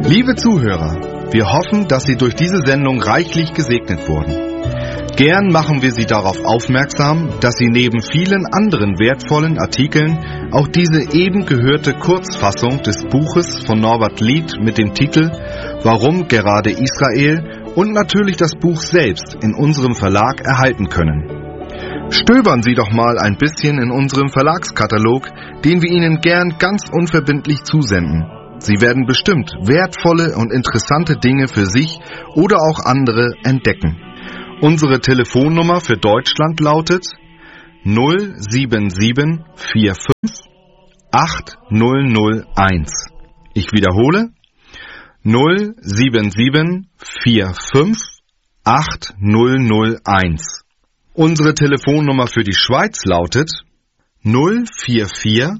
Liebe Zuhörer, wir hoffen, dass Sie durch diese Sendung reichlich gesegnet wurden. Gern machen wir Sie darauf aufmerksam, dass Sie neben vielen anderen wertvollen Artikeln auch diese eben gehörte Kurzfassung des Buches von Norbert Lied mit dem Titel »Warum gerade Israel« und natürlich das Buch selbst in unserem Verlag erhalten können. Stöbern Sie doch mal ein bisschen in unserem Verlagskatalog, den wir Ihnen gern ganz unverbindlich zusenden. Sie werden bestimmt wertvolle und interessante Dinge für sich oder auch andere entdecken. Unsere Telefonnummer für Deutschland lautet 07745 8001. Ich wiederhole 07745 8001. Unsere Telefonnummer für die Schweiz lautet 044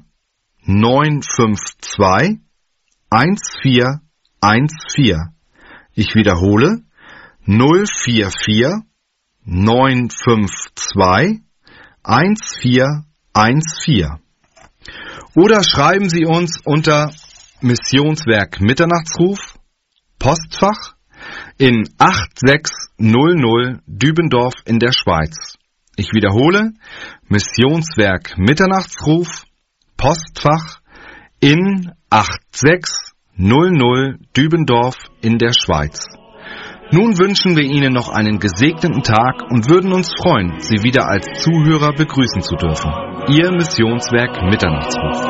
952 1414. Ich wiederhole 044 952 1414. Oder schreiben Sie uns unter Missionswerk Mitternachtsruf, Postfach in 8600 Dübendorf in der Schweiz. Ich wiederhole, Missionswerk Mitternachtsruf, Postfach in 8600 Dübendorf in der Schweiz. Nun wünschen wir Ihnen noch einen gesegneten Tag und würden uns freuen, Sie wieder als Zuhörer begrüßen zu dürfen. Ihr Missionswerk Mitternachtsruf.